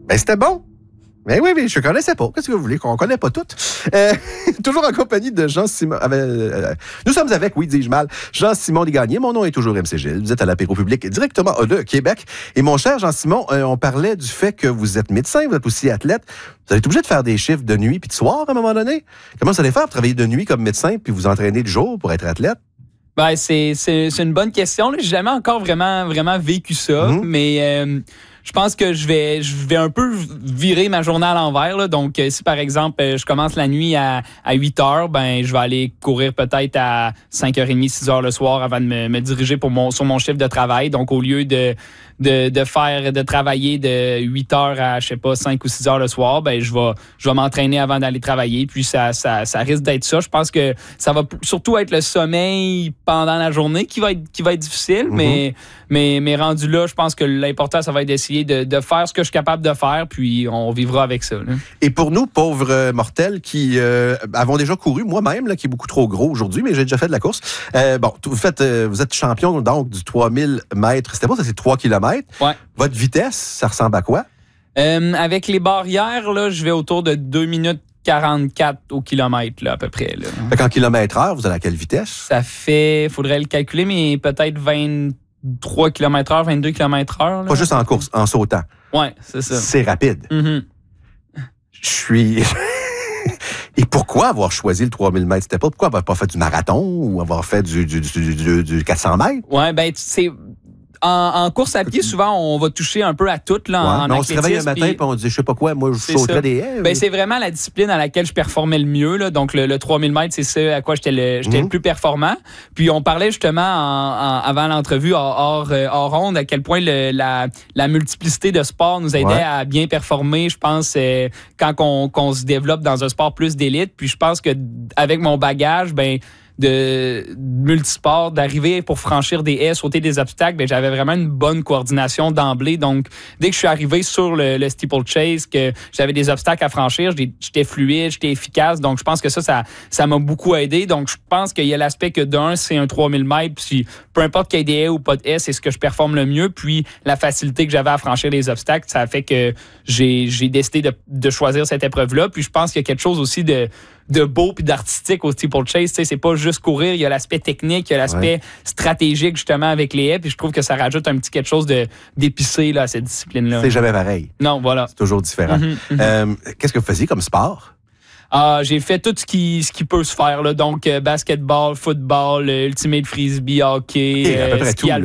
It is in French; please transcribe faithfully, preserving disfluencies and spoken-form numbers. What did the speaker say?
Ben, c'était bon. Mais oui, mais je ne connaissais pas. Qu'est-ce que vous voulez? On ne connaît pas toutes. Euh, toujours en compagnie de Jean-Simon. Euh, nous sommes avec, oui, dis-je mal, Jean-Simon Desgagnés. Mon nom est toujours M C Gilles. Vous êtes à l'apéro public directement de Québec. Et mon cher Jean-Simon, euh, on parlait du fait que vous êtes médecin, vous êtes aussi athlète. Vous allez être obligé de faire des chiffres de nuit puis de soir à un moment donné. Comment vous allez faire pour travailler de nuit comme médecin puis vous entraîner de jour pour être athlète? Ben, c'est, c'est, c'est une bonne question. J'ai jamais encore vraiment, vraiment vécu ça, mm-hmm. mais euh, je pense que je vais, je vais un peu virer ma journée à l'envers. Là. Donc, si par exemple, je commence la nuit à, à huit heures, ben, je vais aller courir peut-être à cinq heures trente, six heures le soir avant de me, me diriger pour mon, sur mon chiffre de travail. Donc, au lieu de, de, de faire, de travailler de huit heures à, je sais pas, cinq ou six heures le soir, ben, je vais, je vais m'entraîner avant d'aller travailler. Puis, ça, ça, ça risque d'être ça. Je pense que ça va surtout être le sommeil pendant la journée qui va être, qui va être difficile. Mm-hmm. Mais, mais, mais rendu là, je pense que l'important, ça va être d'essayer De, de faire ce que je suis capable de faire, puis on vivra avec ça. Là. Et pour nous, pauvres mortels qui euh, avons déjà couru, moi-même, là, qui est beaucoup trop gros aujourd'hui, mais j'ai déjà fait de la course. Euh, bon, vous, faites, euh, vous êtes champion donc du trois mille mètres. C'était pas ça, c'est trois kilomètres. Ouais. Votre vitesse, ça ressemble à quoi? Euh, avec les barrières, là, je vais autour de deux minutes quarante-quatre au kilomètre, là, à peu près. Là. Fait qu'en kilomètre heure, vous allez à quelle vitesse? Ça fait, faudrait le calculer, mais peut-être vingt-trois kilomètres heure, vingt-deux kilomètres heure. Là. Pas juste en course, en sautant. Oui, c'est ça. C'est rapide. Mm-hmm. Je suis... Et pourquoi avoir choisi le trois mille mètres? C'était pas pourquoi avoir pas fait du marathon ou avoir fait du, du, du, du, du quatre cents mètres? Oui, ben c'est... En, en course à pied, souvent, on va toucher un peu à tout. Là, ouais, en, en on se réveille un matin et on dit, je sais pas quoi, moi, je sauterais des haies. Ben, c'est vraiment la discipline à laquelle je performais le mieux. Là. Donc, le, le trois mille mètres, c'est ça à quoi j'étais le, j'étais mm-hmm. le plus performant. Puis, on parlait justement en, en, avant l'entrevue, hors, hors ronde, à quel point le, la, la multiplicité de sports nous aidait ouais. à bien performer, je pense, euh, quand on, qu'on se développe dans un sport plus d'élite. Puis, je pense qu'avec mon bagage, ben de multisport, d'arriver pour franchir des haies, sauter des obstacles, ben j'avais vraiment une bonne coordination d'emblée. Donc, dès que je suis arrivé sur le, le steeplechase, que j'avais des obstacles à franchir, j'étais fluide, j'étais efficace. Donc, je pense que ça, ça, ça m'a beaucoup aidé. Donc, je pense qu'il y a l'aspect que d'un, c'est un trois mille mètres, puis peu importe qu'il y ait des haies ou pas de haies, c'est ce que je performe le mieux. Puis, la facilité que j'avais à franchir les obstacles, ça a fait que j'ai, j'ai décidé de, de choisir cette épreuve-là. Puis, je pense qu'il y a quelque chose aussi de de beau puis d'artistique au steeplechase. Tu sais, c'est pas juste courir, il y a l'aspect technique, il y a l'aspect ouais. stratégique justement avec les haies, puis je trouve que ça rajoute un petit quelque chose de, d'épicé là, à cette discipline-là. C'est jamais pareil. Non, voilà. C'est toujours différent. Mm-hmm, mm-hmm. Euh, qu'est-ce que vous faisiez comme sport? Ah, j'ai fait tout ce qui, ce qui peut se faire. Là. Donc, euh, basketball, football, ultimate frisbee, hockey, Et à peu près euh, tout,